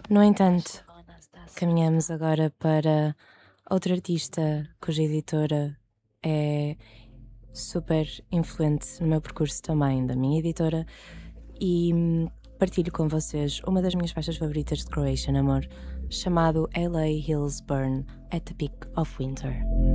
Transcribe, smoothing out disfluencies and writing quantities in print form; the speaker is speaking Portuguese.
No entanto, caminhamos agora para outra artista cuja editora é super influente no meu percurso também, da minha editora, e partilho com vocês uma das minhas faixas favoritas de Croatian Amor, chamado LA Hills Burn at the Peak of Winter.